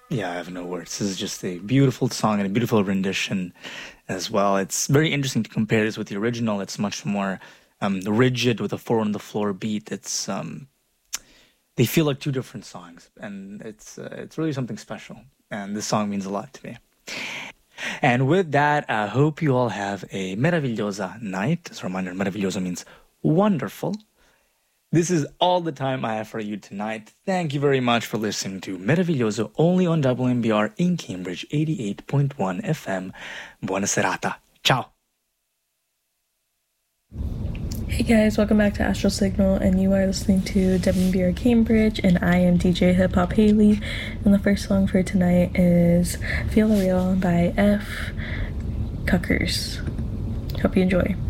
Yeah, I have no words. This is just a beautiful song and a beautiful rendition as well. It's very interesting to compare this with the original. It's much more rigid with a four on the floor beat. They feel like two different songs, and it's really something special. And this song means a lot to me. And with that, I hope you all have a meravigliosa night. As a reminder, meravigliosa means wonderful. This is all the time I have for you tonight. Thank you very much for listening to Meraviglioso only on WMBR in Cambridge 88.1 FM. Buona serata. Ciao. Hey guys, welcome back to Astral Signal, and you are listening to WMBR Cambridge, and I am DJ Hip Hop Haley. And the first song for tonight is Feel the Real by F. Cuckers. Hope you enjoy.